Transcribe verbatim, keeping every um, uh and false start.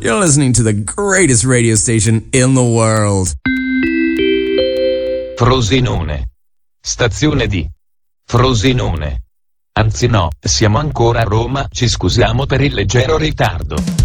You're listening to the greatest radio station in the world. Frosinone. Stazione di Frosinone. Anzi no, siamo ancora a Roma, ci scusiamo per il leggero ritardo.